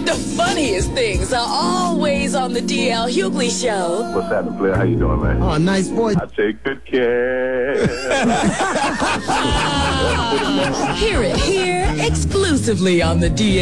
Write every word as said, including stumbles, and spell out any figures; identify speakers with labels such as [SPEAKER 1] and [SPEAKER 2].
[SPEAKER 1] The funniest things are always on the D L Hughley Show.
[SPEAKER 2] What's happening, player? How you doing, man?
[SPEAKER 3] Oh, nice voice.
[SPEAKER 2] I take good care.
[SPEAKER 1] Hear it here exclusively on the D L.